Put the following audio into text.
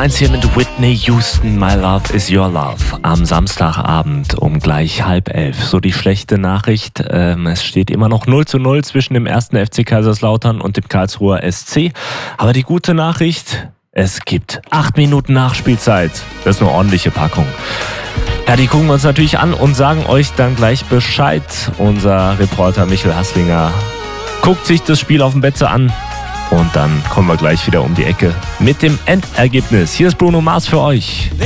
1 hier mit Whitney Houston, My Love is Your Love. Am Samstagabend um gleich 10:30. So die schlechte Nachricht, es steht immer noch 0:0 zwischen dem 1. FC Kaiserslautern und dem Karlsruher SC. Aber die gute Nachricht, es gibt 8 Minuten Nachspielzeit. Das ist eine ordentliche Packung. Ja, die gucken wir uns natürlich an und sagen euch dann gleich Bescheid. Unser Reporter Michel Hasslinger guckt sich das Spiel auf dem Betze an. Und dann kommen wir gleich wieder um die Ecke mit dem Endergebnis. Hier ist Bruno Mars für euch.